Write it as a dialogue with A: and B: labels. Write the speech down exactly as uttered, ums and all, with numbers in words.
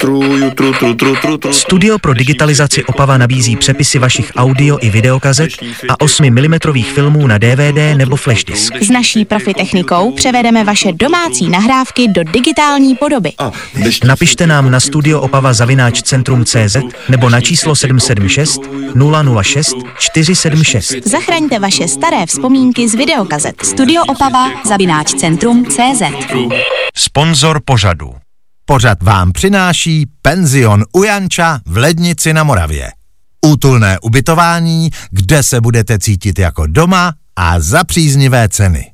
A: Studio pro digitalizaci Opava nabízí přepisy vašich audio i videokazet a osmi milimetrových filmů na D V D nebo flashdisk.
B: S naší profi technikou převedeme vaše domácí nahrávky do digitální podoby.
A: Napište nám na studioopava zavináč centrum tečka cé zet nebo na číslo sedm sedm šest nula nula šest čtyři sedm šest.
B: Zachraňte vaše staré vzpomínky z videokazet. Studioopava zavináč centrum tečka cé zet.
C: Sponzor pořadu.
D: Pořad vám přináší penzion u Janča v Lednici na Moravě. Útulné ubytování, kde se budete cítit jako doma a za příznivé ceny.